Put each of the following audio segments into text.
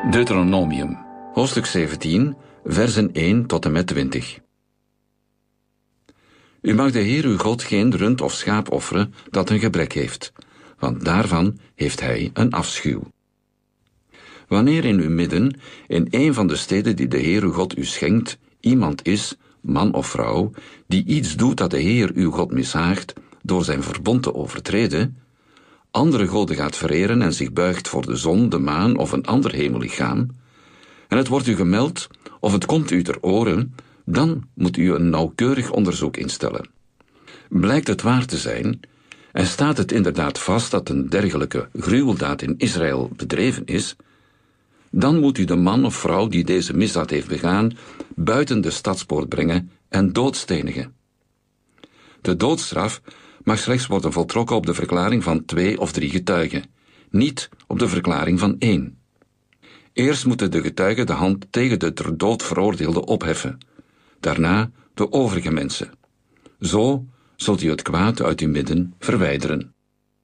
Deuteronomium, hoofdstuk 17, versen 1 tot en met 20. U mag de Heer uw God geen rund of schaap offeren dat een gebrek heeft, want daarvan heeft hij een afschuw. Wanneer in uw midden, in een van de steden die de Heer uw God u schenkt, iemand is, man of vrouw, die iets doet dat de Heer uw God mishaagt door zijn verbond te overtreden, andere goden gaat vereren en zich buigt voor de zon, de maan of een ander hemellichaam, en het wordt u gemeld of het komt u ter oren, dan moet u een nauwkeurig onderzoek instellen. Blijkt het waar te zijn, en staat het inderdaad vast dat een dergelijke gruweldaad in Israël bedreven is, dan moet u de man of vrouw die deze misdaad heeft begaan buiten de stadspoort brengen en doodstenigen. De doodstraf mag slechts worden voltrokken op de verklaring van 2 of 3 getuigen, niet op de verklaring van 1. Eerst moeten de getuigen de hand tegen de ter dood veroordeelde opheffen, daarna de overige mensen. Zo zult u het kwaad uit uw midden verwijderen.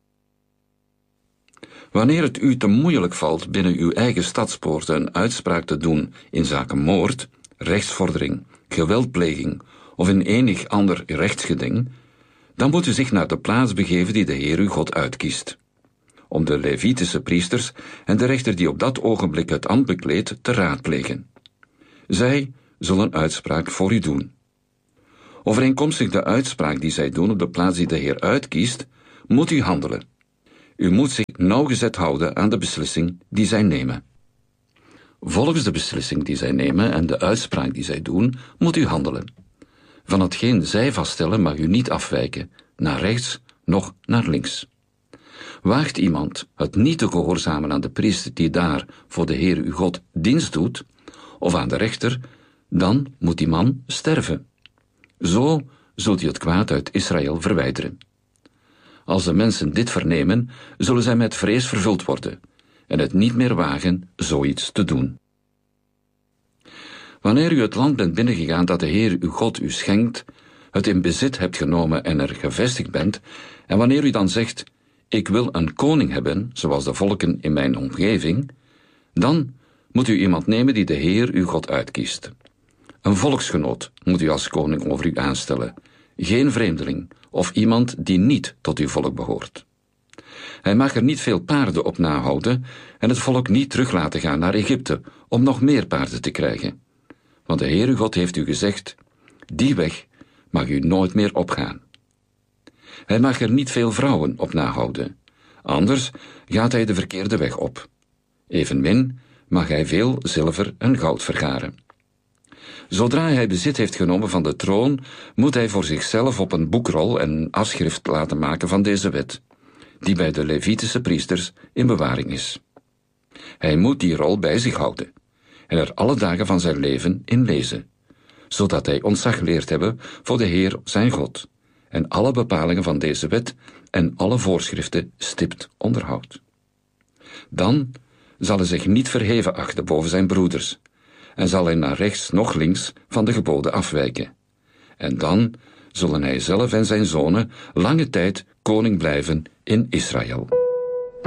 Wanneer het u te moeilijk valt binnen uw eigen stadspoorten een uitspraak te doen in zaken moord, rechtsvordering, geweldpleging of in enig ander rechtsgeding, dan moet u zich naar de plaats begeven die de Heer uw God uitkiest, om de Levitische priesters en de rechter die op dat ogenblik het ambt bekleedt te raadplegen. Zij zullen uitspraak voor u doen. Overeenkomstig de uitspraak die zij doen op de plaats die de Heer uitkiest, moet u handelen. U moet zich nauwgezet houden aan de beslissing die zij nemen. Volgens de beslissing die zij nemen en de uitspraak die zij doen, moet u handelen. Van hetgeen zij vaststellen mag u niet afwijken, naar rechts, noch naar links. Waagt iemand het niet te gehoorzamen aan de priester die daar voor de Heer uw God dienst doet, of aan de rechter, dan moet die man sterven. Zo zult u het kwaad uit Israël verwijderen. Als de mensen dit vernemen, zullen zij met vrees vervuld worden en het niet meer wagen zoiets te doen. Wanneer u het land bent binnengegaan dat de Heer uw God u schenkt, het in bezit hebt genomen en er gevestigd bent, en wanneer u dan zegt, ik wil een koning hebben, zoals de volken in mijn omgeving, dan moet u iemand nemen die de Heer uw God uitkiest. Een volksgenoot moet u als koning over u aanstellen, geen vreemdeling of iemand die niet tot uw volk behoort. Hij mag er niet veel paarden op nahouden en het volk niet terug laten gaan naar Egypte om nog meer paarden te krijgen. Want de Heer uw God heeft u gezegd, die weg mag u nooit meer opgaan. Hij mag er niet veel vrouwen op nahouden, anders gaat hij de verkeerde weg op. Evenmin mag hij veel zilver en goud vergaren. Zodra hij bezit heeft genomen van de troon, moet hij voor zichzelf op een boekrol een afschrift laten maken van deze wet, die bij de Levitische priesters in bewaring is. Hij moet die rol bij zich houden en er alle dagen van zijn leven in lezen, zodat hij ontzag leert hebben voor de Heer zijn God en alle bepalingen van deze wet en alle voorschriften stipt onderhoudt. Dan zal hij zich niet verheven achten boven zijn broeders en zal hij naar rechts noch links van de geboden afwijken. En dan zullen hij zelf en zijn zonen lange tijd koning blijven in Israël.